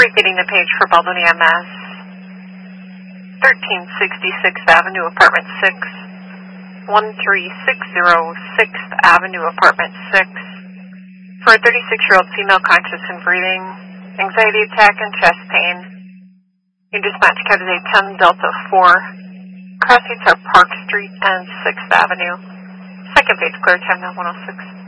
Repeating the page for Baldwin EMS. 1366th Avenue, Apartment 6. 13606th Avenue, Apartment 6. For a 36-year-old female conscious and breathing, anxiety attack and chest pain. Your dispatch code is a 10 Delta 4. Crossings are Park Street and 6th Avenue. Second page clear, time now 106.